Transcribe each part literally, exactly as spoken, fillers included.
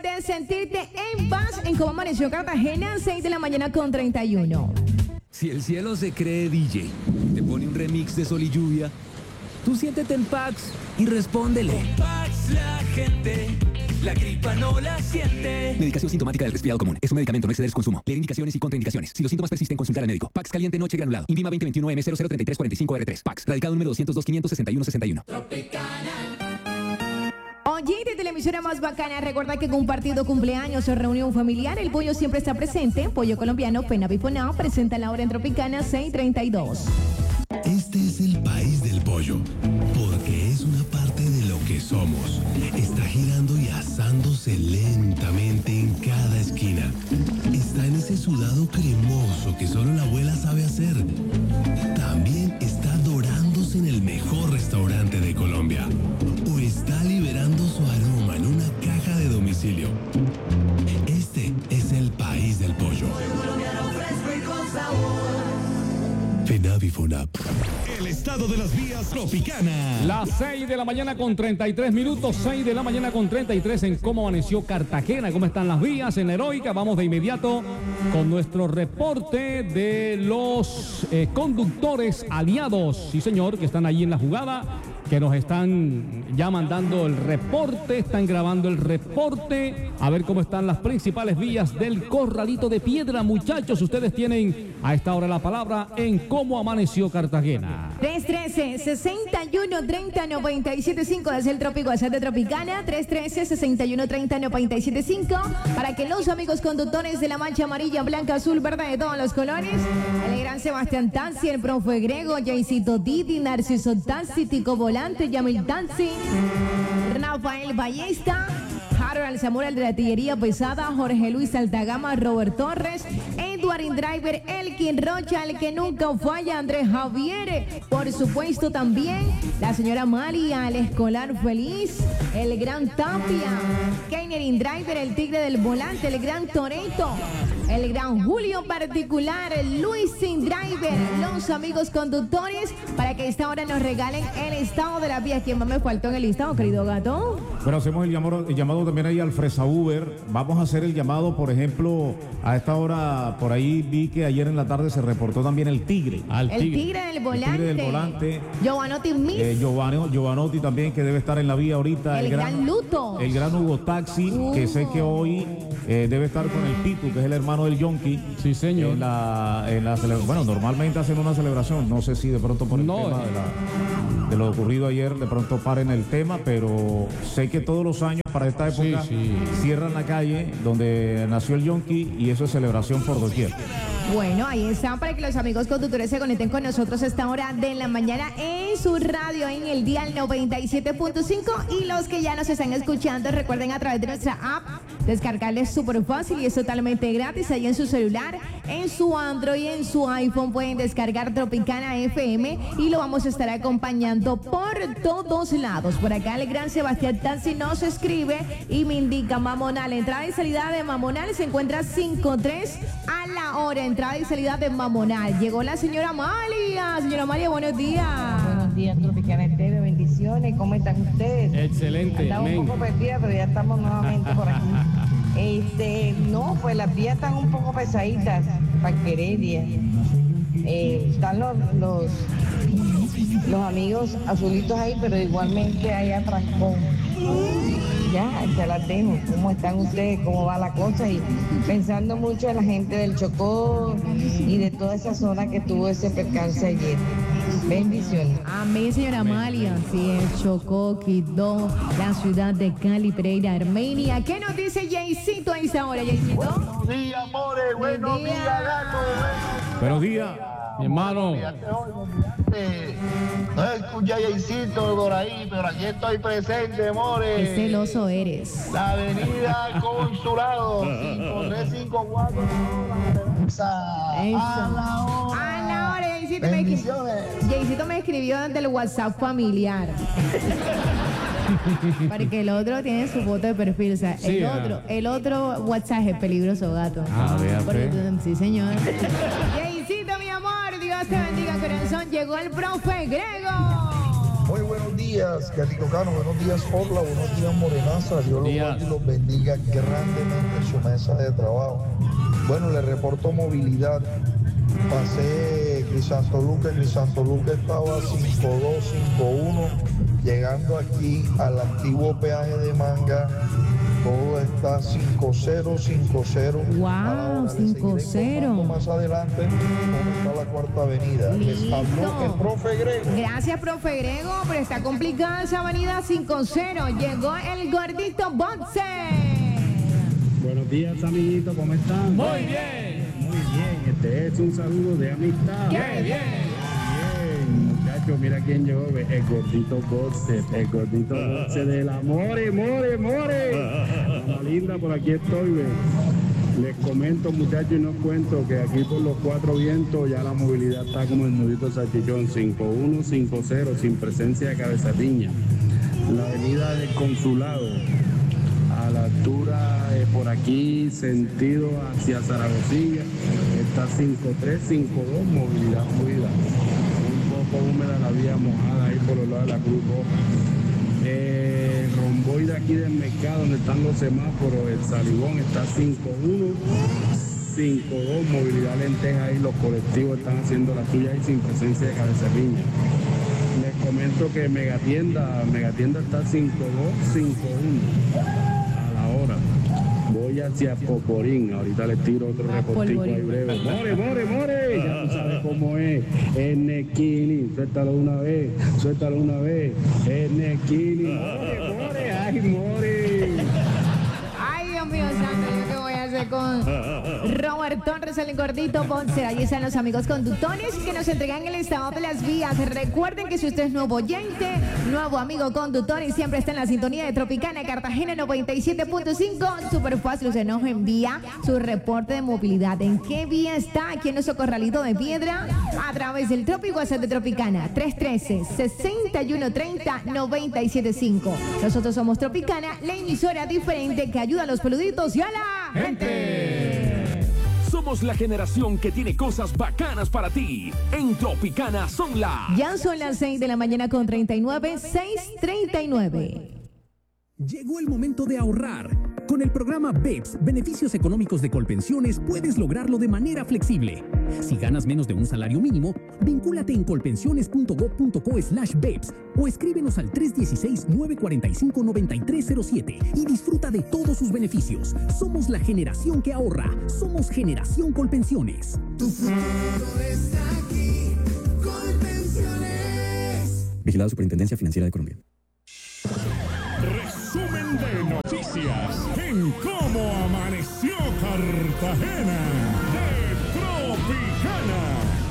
de sentirte en paz en Cómo Amaneció Cartagena, seis de la mañana con treinta y uno. Si el cielo se cree D J, te pone un remix de Sol y Lluvia, tú siéntete en Pax y respóndele. Con Pax la gente, la gripa no la siente. Medicación sintomática del resfriado común. Es un medicamento, no exceder su consumo. Leer indicaciones y contraindicaciones. Si los síntomas persisten, consultar al médico. Pax caliente noche granulado. Invima veinte veintiuno M cero cero treinta y tres cuarenta y cinco R tres. Pax. Radicado número doscientos dos quinientos sesenta y uno sesenta y uno. Oye, desde la emisora más bacana, recuerda que con un partido, cumpleaños o reunión familiar, el pollo siempre está presente. Pollo colombiano, Pena Piponao, presenta la hora en Tropicana seis treinta y dos. Este es el país del pollo, porque es una parte de lo que somos. Está girando y asándose lentamente en cada esquina. Está en ese sudado cremoso que solo la abuela sabe hacer. También está dorándose en el mejor restaurante de Colombia. O está liberando su aroma en una caja de domicilio. Este es el país del pollo. FENAVIFONAP. El estado de las vías Tropicana. Las seis de la mañana con treinta y tres minutos, seis de la mañana con treinta y tres en Cómo Amaneció Cartagena. ¿Cómo están las vías en la Heroica? Vamos de inmediato con nuestro reporte de los eh, conductores aliados. Sí, señor, que están allí en la jugada, que nos están ya mandando el reporte, están grabando el reporte, a ver cómo están las principales vías del Corralito de Piedra. Muchachos, ustedes tienen a esta hora la palabra en Cómo Amaneció Cartagena. tres uno tres, seis uno tres cero, nueve siete cinco desde el Trópico de de Tropicana. tres uno tres, seis uno tres cero, nueve siete cinco para que los amigos conductores de la mancha amarilla, blanca, azul, verde, de todos los colores, el gran Sebastián Tanzi, el profe Grego, Jaycito Didi, Narciso Tanzi, Tico Volante, Yamil Tanzi, Rafael Ballesta, Harold Samuel de la Artillería Pesada, Jorge Luis Altagama, Robert Torres, Edward Driver, Elkin Rocha, el que nunca falla, Andrés Javier, por supuesto también la señora María, el escolar feliz, el gran Tapia, Keiner Driver, el tigre del volante, el gran Toreto, el gran Julio particular, Luis Driver, los amigos conductores, para que a esta hora nos regalen el estado de la vía. ¿Quién más me faltó en el listado, querido gato? Bueno, hacemos el llamado, el llamado también ahí al Fresa Uber. Vamos a hacer el llamado, por ejemplo, a esta hora, por ahí vi que ayer en la tarde se reportó también el Tigre. Al tigre. El Tigre del volante. El Tigre del volante. Giovanotti Miss. Eh, Giovano, Giovanotti también, que debe estar en la vía ahorita. El, el gran, gran Luto. El gran Hugo Taxi, uh. que sé que hoy eh, debe estar con el Pitu, que es el hermano del Yonki. Sí, señor. En la, en la bueno, normalmente hacen una celebración. No sé si de pronto por el no, tema de, la, de lo ocurrido ayer, de pronto paren el tema, pero sé que todos los años para esta época sí, sí. cierran la calle donde nació el Yonki y eso es celebración por doquier. Bueno, ahí están para que los amigos conductores se conecten con nosotros a esta hora de la mañana en su radio, en el dial noventa y siete punto cinco, y los que ya nos están escuchando, recuerden a través de nuestra app descargarles súper fácil y es totalmente gratis ahí en su celular, en su Android, en su iPhone pueden descargar Tropicana F M y lo vamos a estar acompañando por todos lados. Por acá el gran Sebastián Tanzi nos escribe y me indica: Mamonal, entrada y salida de Mamonal se encuentra cinco tres a la hora, entrada y salida de Mamonal. Llegó la señora Amalia. Señora Amalia, buenos días. Buenos días, Tropicana T V, bendiciones. ¿Cómo están ustedes? Excelente. Estamos un poco perdidas, pero ya estamos nuevamente por aquí. Este, no, pues las vías están un poco pesaditas para Heredia. Eh, están los, los, los amigos azulitos ahí, pero igualmente hay atrancón. Ya, se las dejo. ¿Cómo están ustedes? ¿Cómo va la cosa? Y pensando mucho en la gente del Chocó y de toda esa zona que tuvo ese percance ayer. Bendiciones. Amén, señora Amalia. Sí, el Chocó, Quito, la ciudad de Cali, Pereira, Armenia. ¿Qué nos dice Jaycito a esta hora, Jaycito? Buenos días, amores. Buenos días, gato. Buenos días, mi hermano. No escuché a Jaycito por ahí, pero aquí estoy presente, amores. Qué celoso eres. La avenida Consulado, cinco tres cinco cuatro. Eso. A la hora. A la hora, Jaycito me, Jaycito me escribió del WhatsApp familiar. Porque el otro tiene su foto de perfil, o sea, sí, el ah. otro, el otro WhatsApp es peligroso, gato. Ah, Porque, sí, señor. Jaycito, mi amor, Dios te bendiga, corazón. Llegó el profe Grego. Muy buenos días, Calicocano, buenos días, Orla, buenos días, Morenaza, Dios los guarde y los bendiga grandemente en su mesa de trabajo. Bueno, le reporto movilidad. Pasé Crisantoluca, Crisantoluca estaba cinco dos, cinco uno, llegando aquí al antiguo peaje de Manga, todo está cinco cero, cinco cero. Wow, cinco cero. Más adelante, donde está la cuarta avenida. Les habló el profe Grego. Gracias, profe Grego, pero está complicada esa avenida cinco cero. Llegó el gordito Boxe. Buenos días, amiguitos, ¿cómo están? Muy bien. Muy bien, este es un saludo de amistad. ¡Qué bien! Bien, muchachos, mira quién llegó, el gordito Boxe, el gordito Boxe del amor, more, more. Mamá linda, por aquí estoy, ve. Les comento, muchachos, y no cuento que aquí por los cuatro vientos ya la movilidad está como el nudito salchichón, cinco uno, cinco cero, sin presencia de cabeza piña. La avenida del Consulado, a la altura eh, por aquí, sentido hacia Zaragozilla, está cinco tres, cinco dos, movilidad fluida. Un poco húmeda la vía mojada ahí por los lados de la Cruz Roja. Eh, Romboy de aquí del mercado, donde están los semáforos, el Salibón está cinco uno, cinco dos, movilidad lenteja ahí, los colectivos están haciendo la suya ahí sin presencia de cabeza piña. Les comento que Megatienda, Megatienda está cinco dos, cinco uno. Ahora voy hacia Poporín, ahorita les tiro otro reportico ahí breve. More, more, more, ya tú sabes cómo es. Enequini, suéltalo una vez, suéltalo una vez. Enequini, more, more, ay, more. Ay, Dios mío santo, ¿yo qué voy a hacer con Robert Torres, el gordito Ponce? Ahí están los amigos conductores que nos entregan el estado de las vías. Recuerden que si usted es nuevo oyente, nuevo amigo conductor y siempre está en la sintonía de Tropicana Cartagena noventa y siete punto cinco, súper fácil, usted nos envía su reporte de movilidad. ¿En qué vía está? Aquí en nuestro corralito de piedra, a través del Tropi WhatsApp de Tropicana, tres uno tres, seis uno tres cero, nueve siete cinco. Nosotros somos Tropicana, la emisora diferente que ayuda a los peluditos y a la gente. Somos la generación que tiene cosas bacanas para ti. En Tropicana son las... Ya son las seis de la mañana con treinta y nueve, seis treinta y nueve. Llegó el momento de ahorrar. Con el programa B E P S, Beneficios Económicos de Colpensiones, puedes lograrlo de manera flexible. Si ganas menos de un salario mínimo, vincúlate en colpensiones punto gob punto co slash B E P S o escríbenos al tres uno seis, nueve cuatro cinco, nueve tres cero siete y disfruta de todos sus beneficios. Somos la generación que ahorra. Somos Generación Colpensiones. Tu futuro está aquí, Colpensiones. Vigilado Superintendencia Financiera de Colombia. Resumen de noticias en cómo amaneció Cartagena de Tropicana.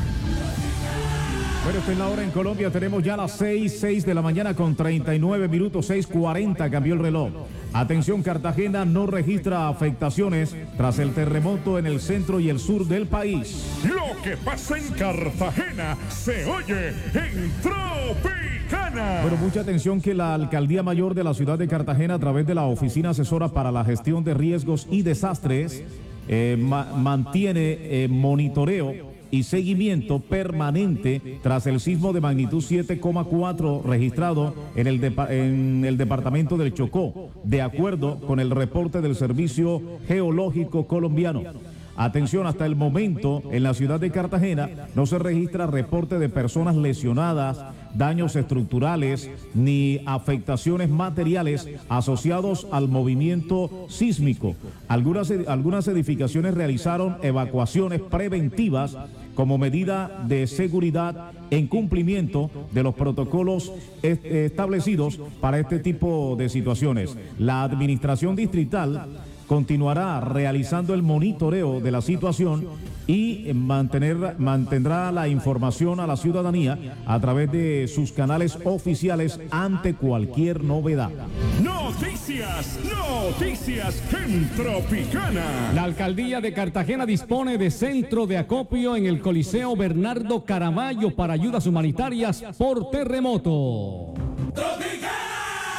Bueno, esta es la hora en Colombia. Tenemos ya las seis, seis de la mañana con treinta y nueve minutos, seis cuarenta cambió el reloj. Atención, Cartagena no registra afectaciones tras el terremoto en el centro y el sur del país. Lo que pasa en Cartagena se oye en Tropicana. Bueno, mucha atención que la Alcaldía Mayor de la ciudad de Cartagena, a través de la Oficina Asesora para la Gestión de Riesgos y Desastres, eh, ma mantiene eh, monitoreo y seguimiento permanente tras el sismo de magnitud siete coma cuatro registrado en el, en el departamento del Chocó, de acuerdo con el reporte del Servicio Geológico Colombiano. Atención, hasta el momento en la ciudad de Cartagena no se registra reporte de personas lesionadas, daños estructurales ni afectaciones materiales asociados al movimiento sísmico. Algunas, algunas edificaciones realizaron evacuaciones preventivas como medida de seguridad en cumplimiento de los protocolos est- establecidos para este tipo de situaciones. La administración distrital continuará realizando el monitoreo de la situación y mantener, mantendrá la información a la ciudadanía a través de sus canales oficiales ante cualquier novedad. Noticias, noticias en Tropicana. La alcaldía de Cartagena dispone de centro de acopio en el Coliseo Bernardo Caraballo para ayudas humanitarias por terremoto. Tropicana.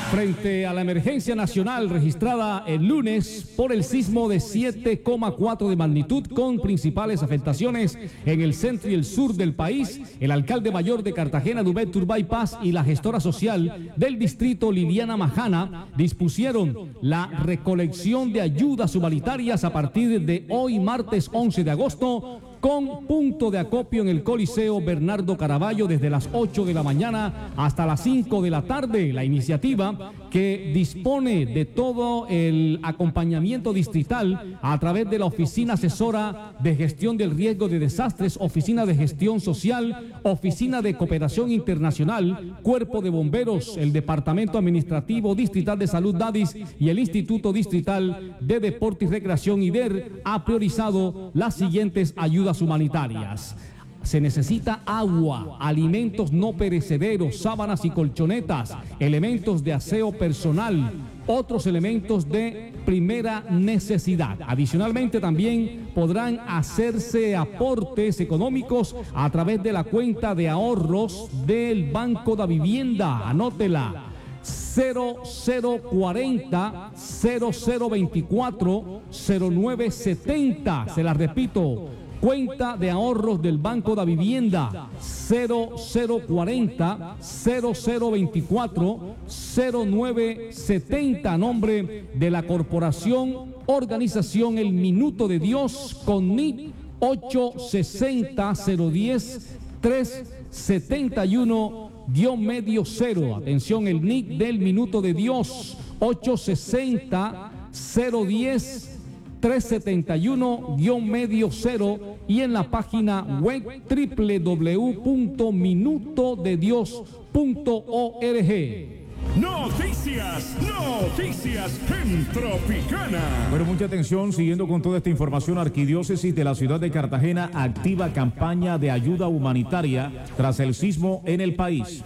Frente a la emergencia nacional registrada el lunes por el sismo de siete coma cuatro de magnitud con principales afectaciones en el centro y el sur del país, el alcalde mayor de Cartagena, Dubet Turbay Paz, y la gestora social del distrito, Liliana Majana, dispusieron la recolección de ayudas humanitarias a partir de hoy, martes once de agosto, con punto de acopio en el Coliseo Bernardo Caraballo desde las ocho de la mañana hasta las cinco de la tarde. La iniciativa, que dispone de todo el acompañamiento distrital a través de la Oficina Asesora de Gestión del Riesgo de Desastres, Oficina de Gestión Social, Oficina de Cooperación Internacional, Cuerpo de Bomberos, el Departamento Administrativo Distrital de Salud DADIS y el Instituto Distrital de Deporte y Recreación I D E R, ha priorizado las siguientes ayudas humanitarias. Se necesita agua, alimentos no perecederos, sábanas y colchonetas, elementos de aseo personal, otros elementos de primera necesidad. Adicionalmente, también podrán hacerse aportes económicos a través de la cuenta de ahorros del Banco de Vivienda. Anótela: cero cero cuarenta, cero cero veinticuatro, cero nueve setenta. Se la repito: cuenta de ahorros del Banco de Vivienda, cero cero cuarenta, cero cero veinticuatro, cero nueve setenta, a nombre de la Corporación Organización El Minuto de Dios, con N I C ocho sesenta, cero diez, tres setenta y uno guión medio cero. Atención, el N I C del Minuto de Dios, ocho sesenta, cero diez, tres setenta y uno guión medio cero, y en la página web doble u doble u doble u punto minuto de dios punto org. Noticias, noticias en Tropicana. Bueno, mucha atención, siguiendo con toda esta información, Arquidiócesis de la ciudad de Cartagena activa campaña de ayuda humanitaria tras el sismo en el país.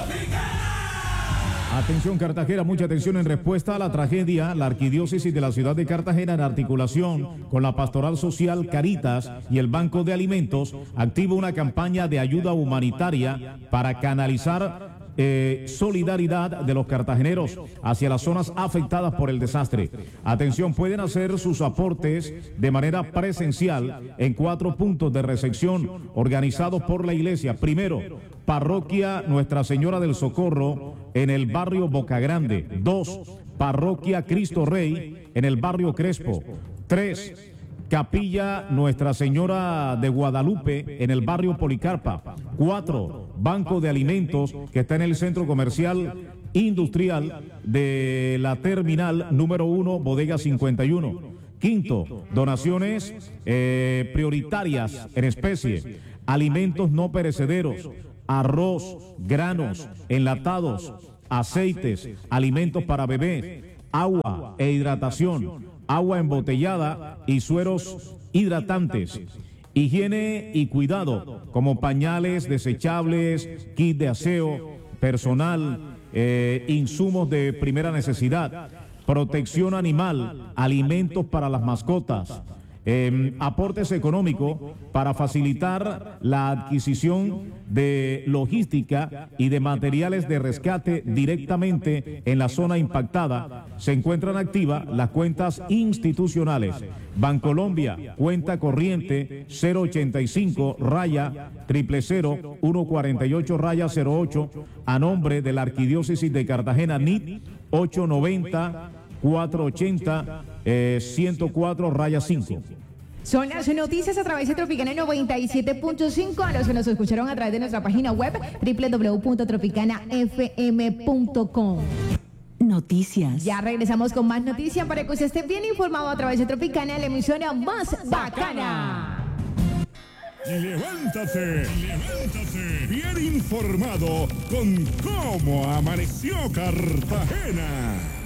Atención Cartagena, mucha atención. En respuesta a la tragedia, la Arquidiócesis de la ciudad de Cartagena, en articulación con la Pastoral Social Caritas y el Banco de Alimentos, activa una campaña de ayuda humanitaria para canalizar Eh, solidaridad de los cartageneros hacia las zonas afectadas por el desastre. Atención, pueden hacer sus aportes de manera presencial en cuatro puntos de recepción organizados por la iglesia. Primero, Parroquia Nuestra Señora del Socorro en el barrio Boca Grande. Dos, Parroquia Cristo Rey en el barrio Crespo. Tres, Capilla Nuestra Señora de Guadalupe en el barrio Policarpa. Cuatro, Banco de Alimentos, que está en el centro comercial industrial de la terminal número uno, bodega cincuenta y uno. Quinto, donaciones eh, prioritarias en especie, alimentos no perecederos, arroz, granos, enlatados, aceites, alimentos para bebés, agua e hidratación, agua embotellada y sueros hidratantes, higiene y cuidado, como pañales desechables, kit de aseo personal, eh, insumos de primera necesidad, protección animal, alimentos para las mascotas, eh, aportes económicos para facilitar la adquisición de logística y de materiales de rescate directamente en la zona impactada. Se encuentran activas las cuentas institucionales: Bancolombia, cuenta corriente cero ochenta y cinco raya triple cero uno cuarenta y ocho raya cero ocho, a nombre de la Arquidiócesis de Cartagena, N I T ocho noventa cuatrocientos ochenta ciento cuatro raya cinco. Son las noticias a través de Tropicana noventa y siete punto cinco. A los que nos escucharon a través de nuestra página web doble u doble u doble u punto tropicana f m punto com. Noticias. Ya regresamos con más noticias para que usted esté bien informado a través de Tropicana, la emisora más bacana. Levántate, levántate, bien informado con cómo amaneció Cartagena.